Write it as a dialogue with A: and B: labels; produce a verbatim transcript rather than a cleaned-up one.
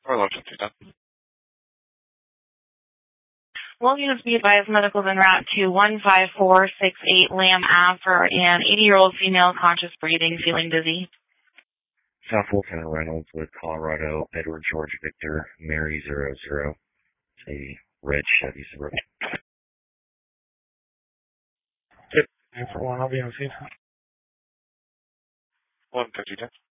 A: Williams be advised medicals en route to one five four six eight Lamb Ave for an eighty-year-old female, conscious breathing, feeling dizzy.
B: South Lieutenant Reynolds with Colorado, Edward George Victor, Mary zero zero. It's a red Chevy Suburban.
C: For one, I'll be on scene.
D: one fifty, ten.